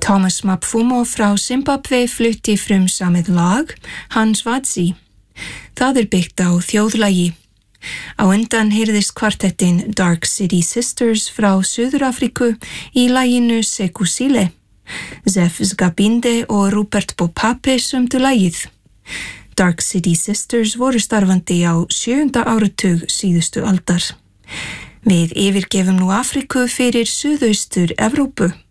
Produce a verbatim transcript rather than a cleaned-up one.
Thomas Mapfumo frá Zimbabwe flutti frumsamið lag, Hanswadzi. Það er byggt á þjóðlagi. Á undan heyrðist kvartettin Dark City Sisters frá Suður-Afríku í laginu Sekusile. Zef Zgabinde og Rupert Bopape sumdu lagið. Dark City Sisters voru starfandi á sjöunda áratug síðustu aldar. Við yfirgefum nú Afríku fyrir suðaustur Evrópu.